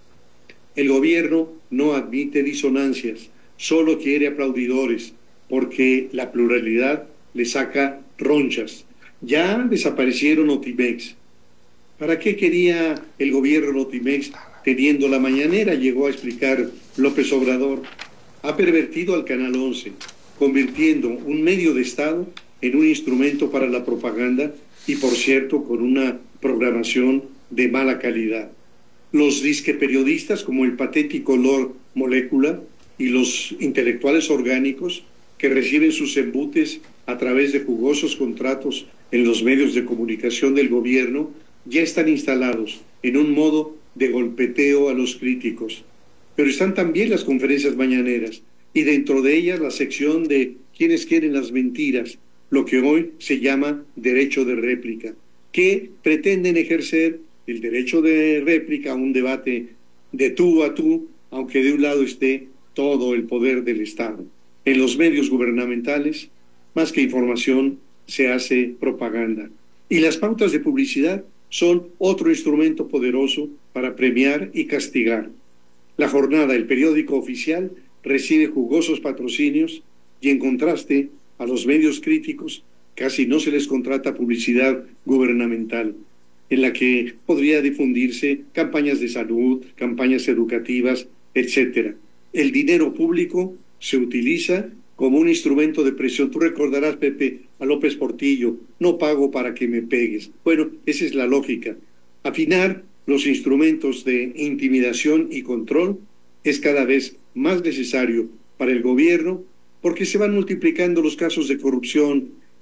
S6: El gobierno no admite disonancias, solo quiere aplaudidores, porque la pluralidad le saca ronchas. Ya desaparecieron Notimex. ¿Para qué quería el gobierno Notimex teniendo la mañanera? Llegó a explicar López Obrador. Ha pervertido al Canal 11, convirtiendo un medio de Estado en un instrumento para la propaganda y, por cierto, con una programación de mala calidad. Los disque periodistas como el patético Lord Molécula y los intelectuales orgánicos que reciben sus embutes a través de jugosos contratos en los medios de comunicación del gobierno ya están instalados en un modo de golpeteo a los críticos. Pero están también las conferencias mañaneras y dentro de ellas la sección de quienes quieren las mentiras, lo que hoy se llama derecho de réplica, que pretenden ejercer el derecho de réplica a un debate de tú a tú, aunque de un lado esté todo el poder del Estado. En los medios gubernamentales, más que información, se hace propaganda. Y las pautas de publicidad son otro instrumento poderoso para premiar y castigar. La Jornada, el periódico oficial, recibe jugosos patrocinios y en contraste a los medios críticos casi no se les contrata publicidad gubernamental, en la que podría difundirse campañas de salud, campañas educativas, etc. El dinero público se utiliza como un instrumento de presión. Tú recordarás, Pepe, a López Portillo, no pago para que me pegues. Bueno, esa es la lógica. Afinar los instrumentos de intimidación y control es cada vez más necesario para el gobierno porque se van multiplicando los casos de corrupción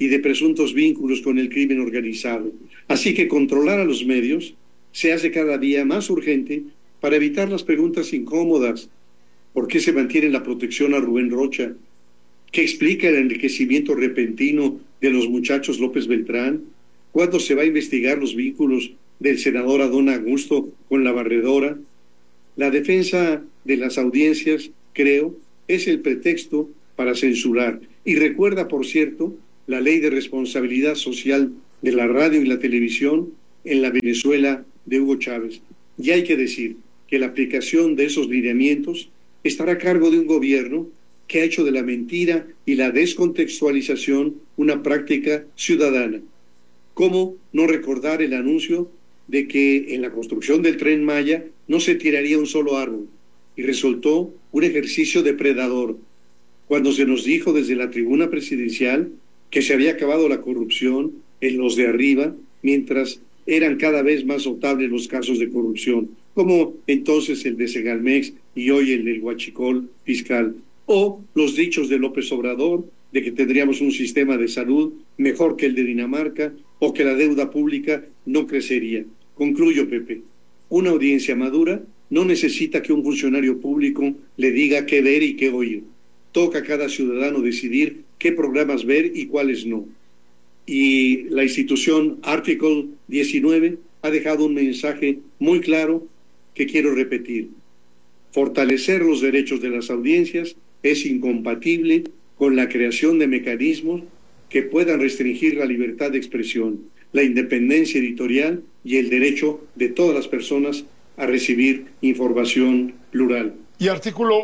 S6: y de presuntos vínculos con el crimen organizado. Así que controlar a los medios se hace cada día más urgente para evitar las preguntas incómodas. ¿Por qué se mantiene la protección a Rubén Rocha? ¿Qué explica el enriquecimiento repentino de los muchachos López Beltrán? ¿Cuándo se va a investigar los vínculos del senador Adón Augusto con la barredora? La defensa de las audiencias, creo, es el pretexto para censurar. Y recuerda, por cierto, la ley de responsabilidad social de la radio y la televisión en la Venezuela de Hugo Chávez. Y hay que decir que la aplicación de esos lineamientos estará a cargo de un gobierno que ha hecho de la mentira y la descontextualización una práctica ciudadana. ¿Cómo no recordar el anuncio de que en la construcción del Tren Maya no se tiraría un solo árbol? Y resultó un ejercicio depredador. Cuando se nos dijo desde la tribuna presidencial que se había acabado la corrupción en los de arriba, mientras eran cada vez más notables los casos de corrupción, como entonces el de Segalmex y hoy el del huachicol fiscal, o los dichos de López Obrador de que tendríamos un sistema de salud mejor que el de Dinamarca o que la deuda pública no crecería. Concluyo, Pepe. Una audiencia madura no necesita que un funcionario público le diga qué ver y qué oír. Toca a cada ciudadano decidir qué programas ver y cuáles no. Y la institución Artículo 19 ha dejado un mensaje muy claro que quiero repetir. Fortalecer los derechos de las audiencias es incompatible con la creación de mecanismos que puedan restringir la libertad de expresión, la independencia editorial y el derecho de todas las personas a recibir información plural.
S2: Y artículo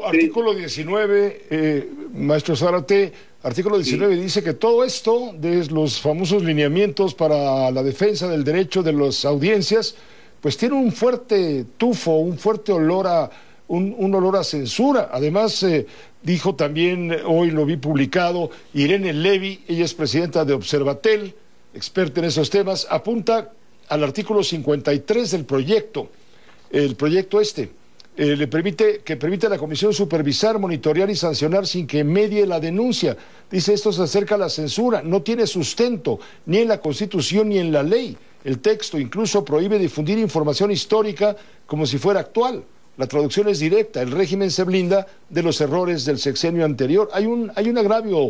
S2: 19, maestro Zárate, artículo 19 sí. Dice que todo esto, de los famosos lineamientos para la defensa del derecho de las audiencias, pues tiene un fuerte tufo, un fuerte olor a un olor a censura. Además, dijo también, hoy lo vi publicado, Irene Levy, ella es presidenta de Observatel, experta en esos temas, apunta al artículo 53 del proyecto. El proyecto permite a la Comisión supervisar, monitorear y sancionar sin que medie la denuncia. Dice, esto se acerca a la censura, no tiene sustento ni en la Constitución ni en la ley. El texto incluso prohíbe difundir información histórica como si fuera actual. La traducción es directa, el régimen se blinda de los errores del sexenio anterior. Hay un agravio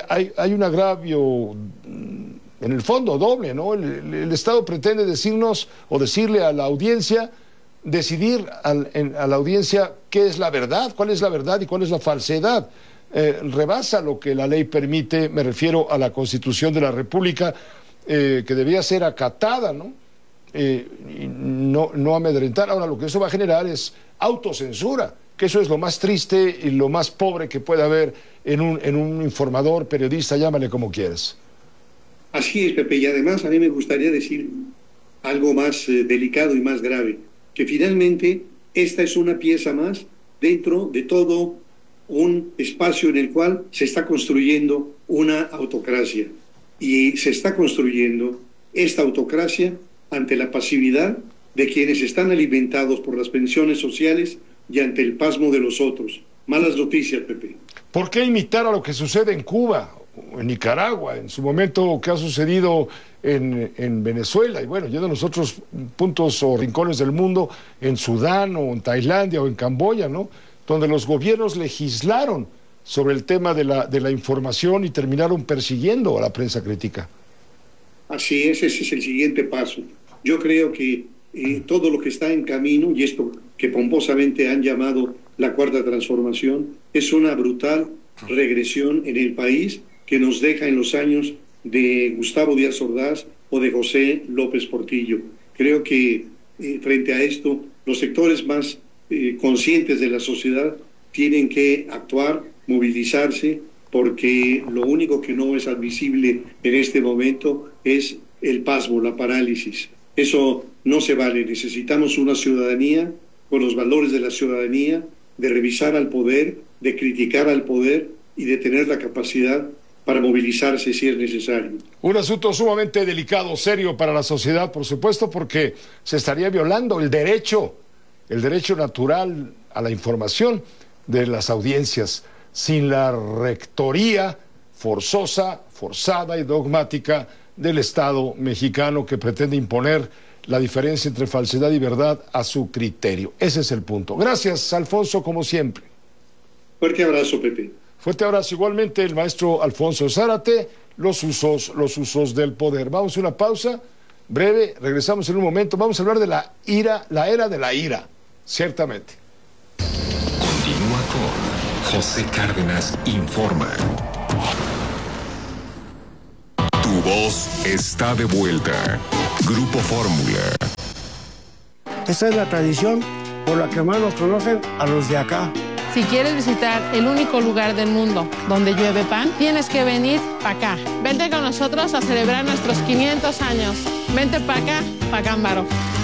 S2: en el fondo doble, ¿no? El Estado pretende decirnos o decirle a la audiencia, decidir a la audiencia qué es la verdad, cuál es la verdad y cuál es la falsedad. Rebasa lo que la ley permite, me refiero a la Constitución de la República, que debía ser acatada, ¿no? Y no amedrentar. Ahora, lo que eso va a generar es autocensura, que eso es lo más triste y lo más pobre que puede haber en un informador, periodista, llámale como quieras.
S6: Así es, Pepe, y además a mí me gustaría decir algo más delicado y más grave, que finalmente esta es una pieza más dentro de todo un espacio en el cual se está construyendo una autocracia, y se está construyendo esta autocracia ante la pasividad de quienes están alimentados por las pensiones sociales y ante el pasmo de los otros. Malas noticias, Pepe.
S2: ¿Por qué imitar a lo que sucede en Cuba o en Nicaragua, en su momento que ha sucedido en Venezuela y bueno, ya de los otros puntos o rincones del mundo, en Sudán o en Tailandia o en Camboya, ¿no? Donde los gobiernos legislaron sobre el tema de la información y terminaron persiguiendo a la prensa crítica?
S6: Así es, ese es el siguiente paso. Yo creo que todo lo que está en camino, y esto que pomposamente han llamado la Cuarta Transformación, es una brutal regresión en el país que nos deja en los años de Gustavo Díaz Ordaz o de José López Portillo. Creo que frente a esto, los sectores más conscientes de la sociedad tienen que actuar, movilizarse, porque lo único que no es admisible en este momento es el pasmo, la parálisis. Eso no se vale. Necesitamos una ciudadanía con los valores de la ciudadanía, de revisar al poder, de criticar al poder y de tener la capacidad para movilizarse si es necesario.
S2: Un asunto sumamente delicado, serio para la sociedad, por supuesto, porque se estaría violando el derecho natural a la información de las audiencias. Sin la rectoría, forzosa, forzada y dogmática del Estado mexicano que pretende imponer la diferencia entre falsedad y verdad a su criterio. Ese es el punto. Gracias, Alfonso, como siempre.
S6: Fuerte abrazo, Pepe.
S2: Fuerte abrazo. Igualmente el maestro Alfonso Zárate, los usos del poder. Vamos a una pausa breve, regresamos en un momento. Vamos a hablar de la ira, la era de la ira, ciertamente.
S13: Continúa con José Cárdenas Informa. Tu voz está de vuelta. Grupo Fórmula.
S14: Esa es la tradición por la que más nos conocen a los de acá.
S15: Si quieres visitar el único lugar del mundo donde llueve pan, tienes que venir para acá. Vente con nosotros a celebrar nuestros 500 años. Vente para acá, pa' Cámbaro.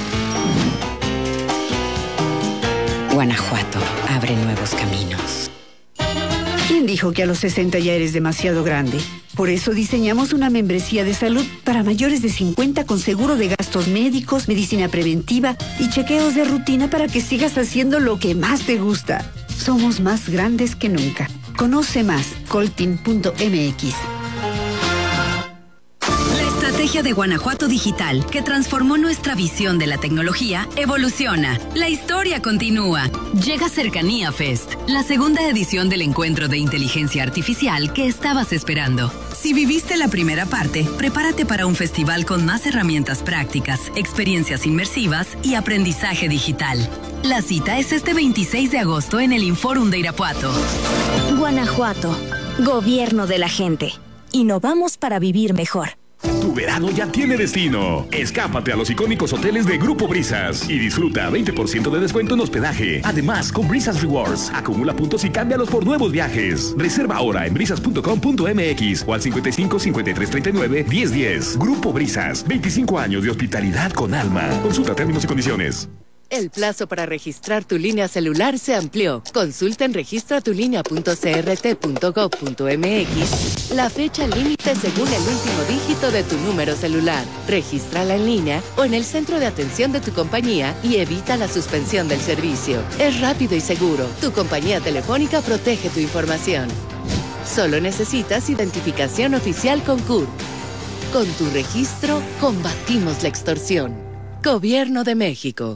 S16: Guanajuato abre nuevos caminos.
S17: ¿Quién dijo que a los 60 ya eres demasiado grande? Por eso diseñamos una membresía de salud para mayores de 50 con seguro de gastos médicos, medicina preventiva y chequeos de rutina para que sigas haciendo lo que más te gusta. Somos más grandes que nunca. Conoce más, coltin.mx.
S27: La estrategia de Guanajuato Digital, que transformó nuestra visión de la tecnología, evoluciona. La historia continúa. Llega Cercanía Fest, la segunda edición del encuentro de inteligencia artificial que estabas esperando. Si viviste la primera parte, prepárate para un festival con más herramientas prácticas, experiencias inmersivas y aprendizaje digital. La cita es este 26 de agosto en el Inforum de Irapuato.
S21: Guanajuato, gobierno de la gente. Innovamos para vivir mejor.
S5: Tu verano ya tiene destino. Escápate a los icónicos hoteles de Grupo Brisas y disfruta 20% de descuento en hospedaje. Además, con Brisas Rewards, acumula puntos y cámbialos por nuevos viajes. Reserva ahora en brisas.com.mx o al 55 53 39 10 10. Grupo Brisas, 25 años de hospitalidad con alma. Consulta términos y condiciones.
S8: El plazo para registrar tu línea celular se amplió. Consulta en registratulínea.crt.gov.mx la fecha límite según el último dígito de tu número celular. Regístrala en línea o en el centro de atención de tu compañía y evita la suspensión del servicio. Es rápido y seguro. Tu compañía telefónica protege tu información. Solo necesitas identificación oficial con CURP. Con tu registro, combatimos la extorsión. Gobierno de México.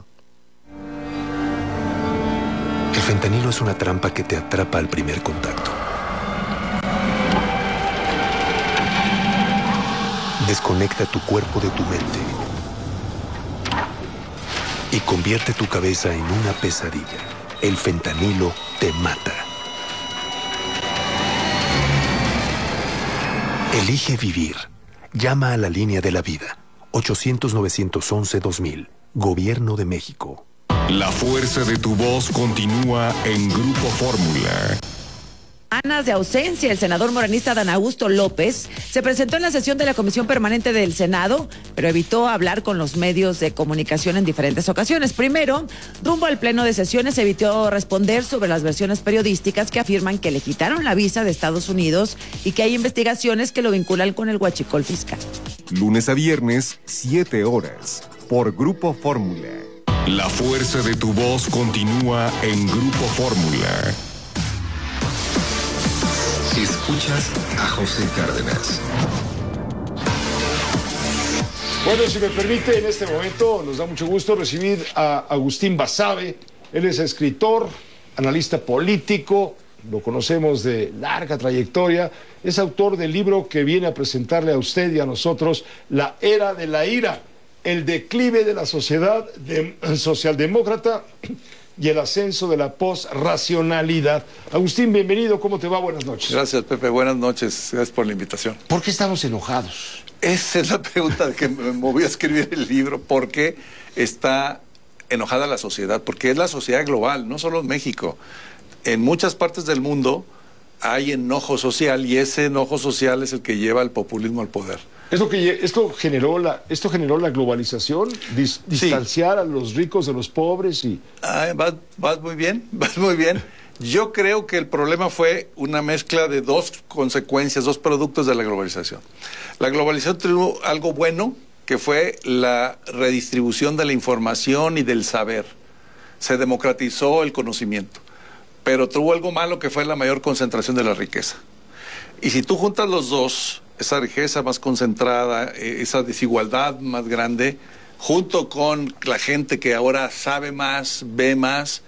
S18: El fentanilo es una trampa que te atrapa al primer contacto. Desconecta tu cuerpo de tu mente y convierte tu cabeza en una pesadilla. El fentanilo te mata. Elige vivir. Llama a la línea de la vida. 800-911-2000. Gobierno de México.
S13: La fuerza de tu voz continúa en Grupo Fórmula.
S19: Semanas de ausencia, el senador morenista Dan Augusto López se presentó en la sesión de la Comisión Permanente del Senado, pero evitó hablar con los medios de comunicación en diferentes ocasiones. Primero, rumbo al pleno de sesiones, evitó responder sobre las versiones periodísticas que afirman que le quitaron la visa de Estados Unidos y que hay investigaciones que lo vinculan con el huachicol fiscal.
S13: Lunes a viernes, 7 horas, por Grupo Fórmula. La fuerza de tu voz continúa en Grupo Fórmula. Escuchas a José Cárdenas.
S2: Bueno, si me permite, en este momento nos da mucho gusto recibir a Agustín Basabe. Él es escritor, analista político, lo conocemos de larga trayectoria. Es autor del libro que viene a presentarle a usted y a nosotros, La Era de la Ira, el declive de la sociedad socialdemócrata y el ascenso de la posracionalidad. Agustín, bienvenido, ¿cómo te va? Buenas noches.
S20: Gracias, Pepe, buenas noches, gracias por la invitación.
S2: ¿Por qué estamos enojados?
S20: Esa es la pregunta que me movió a escribir el libro. ¿Por qué está enojada la sociedad? Porque es la sociedad global, no solo en México. En muchas partes del mundo hay enojo social y ese enojo social es el que lleva al populismo al poder.
S2: Esto generó la globalización, distanciar a los ricos de los pobres y...
S20: Vas muy bien, vas muy bien. Yo creo que el problema fue una mezcla de dos consecuencias, dos productos de la globalización. La globalización tuvo algo bueno, que fue la redistribución de la información y del saber. Se democratizó el conocimiento, pero tuvo algo malo que fue la mayor concentración de la riqueza. Y si tú juntas los dos, esa riqueza más concentrada, esa desigualdad más grande, junto con la gente que ahora sabe más, ve más,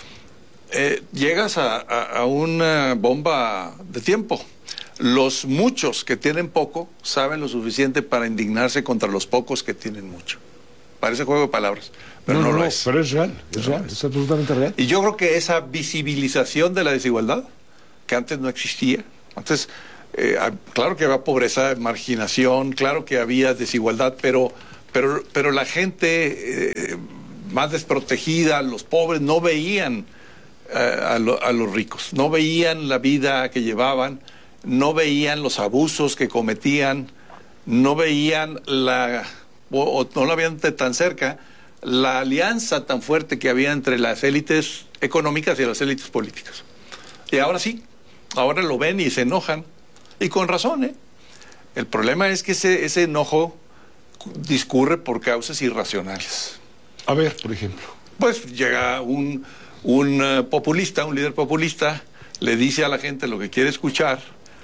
S20: llegas a una bomba de tiempo. Los muchos que tienen poco saben lo suficiente para indignarse contra los pocos que tienen mucho. Parece juego de palabras, pero no lo es.
S2: Pero es real, es absolutamente real.
S20: Y yo creo que esa visibilización de la desigualdad, que antes no existía, antes, claro que había pobreza, marginación, claro que había desigualdad, pero la gente más desprotegida, los pobres, no veían a los ricos, no veían la vida que llevaban, no veían los abusos que cometían, no veían o no la veían tan cerca, la alianza tan fuerte que había entre las élites económicas y las élites políticas. Y ahora sí, ahora lo ven y se enojan, y con razón, ¿eh? El problema es que ese enojo discurre por causas irracionales.
S2: A ver, por ejemplo.
S20: Pues llega un populista, un líder populista, le dice a la gente lo que quiere escuchar,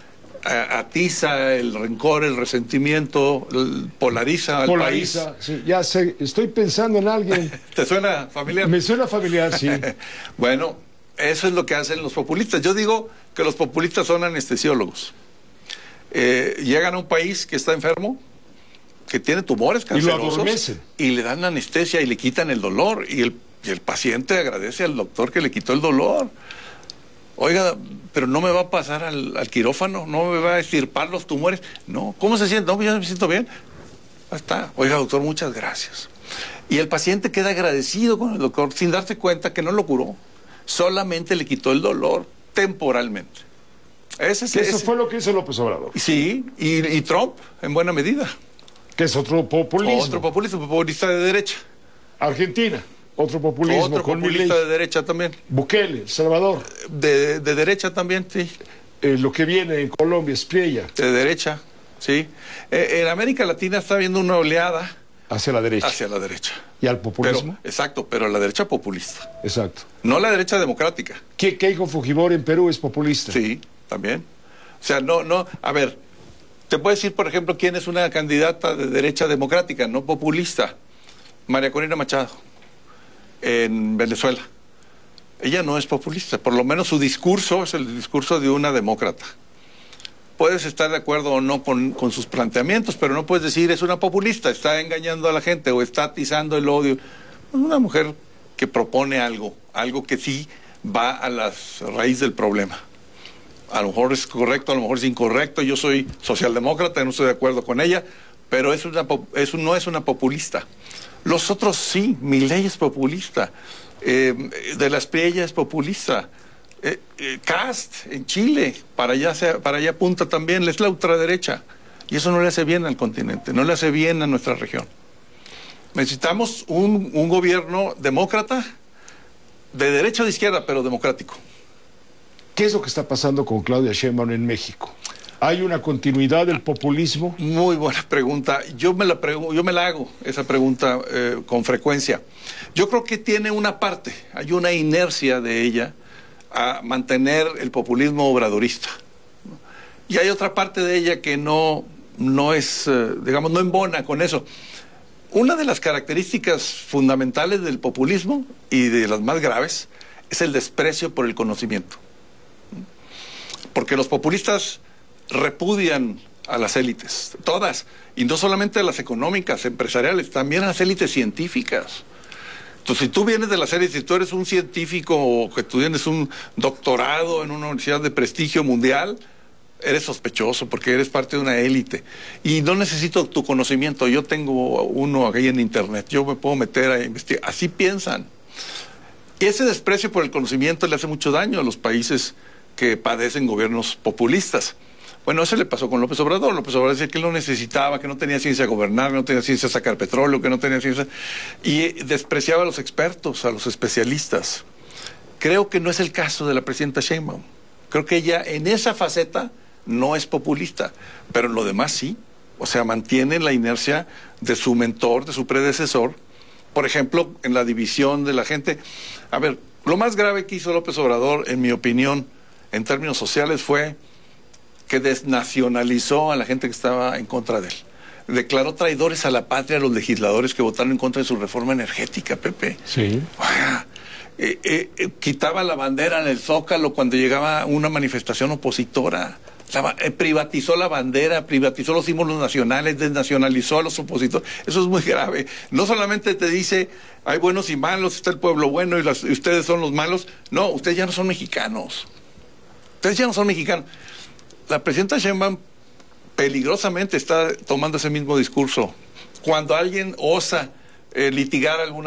S20: atiza el rencor, el resentimiento, polariza al país.
S2: Sí, ya sé, estoy pensando en alguien.
S20: ¿Te suena familiar?
S2: Me suena familiar, sí.
S20: Bueno, eso es lo que hacen los populistas. Yo digo que los populistas son anestesiólogos. Llegan a un país que está enfermo, que tiene tumores cancerosos, y le dan anestesia y le quitan el dolor, y el paciente agradece al doctor que le quitó el dolor. Oiga, pero no me va a pasar al quirófano, no me va a extirpar los tumores. No, ¿cómo se siente? No, yo me siento bien. Ahí está. Oiga, doctor, muchas gracias. Y el paciente queda agradecido con el doctor sin darse cuenta que no lo curó, solamente le quitó el dolor temporalmente.
S2: Eso fue lo que hizo López Obrador.
S20: Sí, y Trump, en buena medida.
S2: Que es otro populismo.
S20: Otro populista de derecha.
S2: Argentina, otro populismo.
S20: Otro populista de derecha también.
S2: Bukele, El Salvador.
S20: De derecha también, sí.
S2: Lo que viene en Colombia, Espriella.
S20: De derecha, sí. En América Latina está habiendo una oleada.
S2: Hacia la derecha.
S20: Hacia la derecha.
S2: ¿Y al populismo?
S20: Exacto, pero la derecha populista.
S2: Exacto.
S20: No la derecha democrática.
S2: Keiko Fujimori en Perú es populista.
S20: Sí, también. O sea, no, a ver, te puedo decir, por ejemplo, quién es una candidata de derecha democrática, no populista. María Corina Machado, en Venezuela. Ella no es populista, por lo menos su discurso es el discurso de una demócrata. Puedes estar de acuerdo o no con sus planteamientos, pero no puedes decir es una populista, está engañando a la gente o está atizando el odio. Es una mujer que propone algo que sí va a la raíz del problema. A lo mejor es correcto, a lo mejor es incorrecto. Yo soy socialdemócrata, no estoy de acuerdo con ella, pero no es una populista. Los otros sí, Milei es populista, de la Espriella es populista, Kast en Chile, para allá apunta también, es la ultraderecha, y eso no le hace bien al continente, no le hace bien a nuestra región. Necesitamos un gobierno demócrata, de derecha o de izquierda, pero democrático.
S2: ¿Qué es lo que está pasando con Claudia Sheinbaum en México? ¿Hay una continuidad del populismo?
S20: Muy buena pregunta. Yo me la hago esa pregunta con frecuencia. Yo creo que tiene una parte, hay una inercia de ella a mantener el populismo obradorista. Y hay otra parte de ella que no es, digamos, no embona con eso. Una de las características fundamentales del populismo, y de las más graves, es el desprecio por el conocimiento. Porque los populistas repudian a las élites, todas, y no solamente a las económicas, empresariales, también a las élites científicas. Entonces, si tú vienes de las élites, si tú eres un científico o que tú tienes un doctorado en una universidad de prestigio mundial, eres sospechoso porque eres parte de una élite. Y no necesito tu conocimiento, yo tengo uno aquí en internet, yo me puedo meter a investigar. Así piensan. Y ese desprecio por el conocimiento le hace mucho daño a los países que padecen gobiernos populistas. Bueno, eso le pasó con López Obrador. López Obrador decía que él no necesitaba, que no tenía ciencia gobernar, que no tenía ciencia sacar petróleo, que no tenía ciencia... Y despreciaba a los expertos, a los especialistas. Creo que no es el caso de la presidenta Sheinbaum. Creo que ella en esa faceta no es populista, pero en lo demás sí. O sea, mantiene la inercia de su mentor, de su predecesor. Por ejemplo, en la división de la gente. A ver, lo más grave que hizo López Obrador, en mi opinión, en términos sociales, fue que desnacionalizó a la gente que estaba en contra de él. Declaró traidores a la patria a los legisladores que votaron en contra de su reforma energética, Pepe.
S2: Sí.
S20: Quitaba la bandera en el Zócalo cuando llegaba una manifestación opositora. Privatizó la bandera, privatizó los símbolos nacionales, desnacionalizó a los opositores. Eso es muy grave. No solamente te dice, hay buenos y malos, está el pueblo bueno y ustedes son los malos. No, ustedes ya no son mexicanos. Ustedes ya no son mexicanos. La presidenta Sheinbaum peligrosamente está tomando ese mismo discurso. Cuando alguien osa litigar alguna